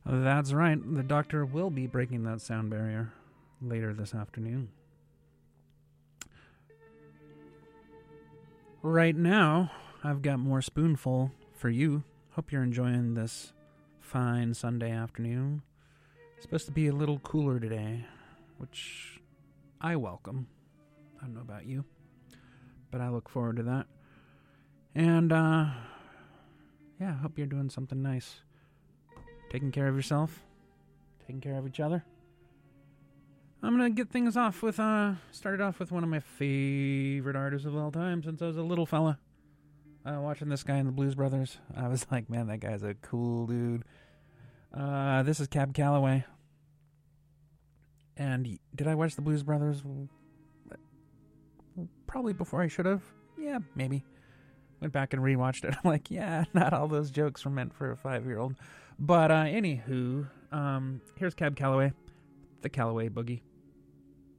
That's right. The doctor will be breaking that sound barrier later this afternoon. Right now, I've got more Spoonful for you. Hope you're enjoying this fine Sunday afternoon. It's supposed to be a little cooler today, which I welcome. I don't know about you, but I look forward to that. And, yeah, I hope you're doing something nice. Taking care of yourself, taking care of each other. I'm going to get things off with, started off with one of my favorite artists of all time since I was a little fella. Watching this guy in the Blues Brothers, I was like, man, that guy's a cool dude. This is Cab Calloway. And did I watch the Blues Brothers? Probably before I should have. Yeah, maybe. Went back and rewatched it. I'm like, yeah, not all those jokes were meant for a 5-year-old. But anywho, here's Cab Calloway, the Calloway Boogie.